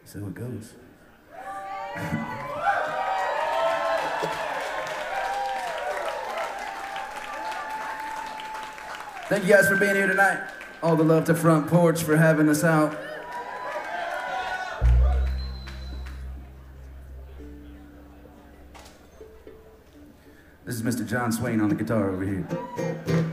So it goes. Thank you guys for being here tonight. All the love to Front Porch for having us out. This is Mr. John Swain on the guitar over here.